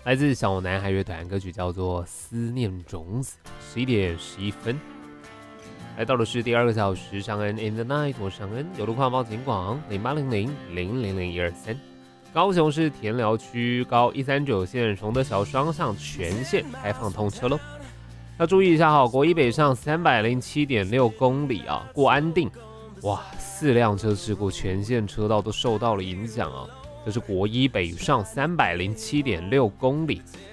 来自小男孩乐团，歌曲叫做《思念种子》。11点11分，来到的是第2个小时，尚恩 in the night， 我尚恩，有路况报警广0800000123。高雄市田寮区高139线崇德桥双向全线开放通车喽。要注意一下哈，国一北上307.6公里啊，过安定，哇，4辆车事故，全线车道都受到了影响啊。这是国一北上307.6公里，